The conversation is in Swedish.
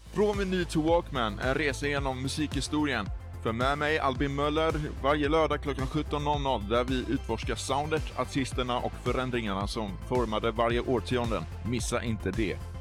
Från vinyl till Walkman, en resa genom musikhistorien. För med mig Albin Möller varje lördag klockan 17.00 där vi utforskar soundet, artisterna och förändringarna som formade varje årtionden. Missa inte det.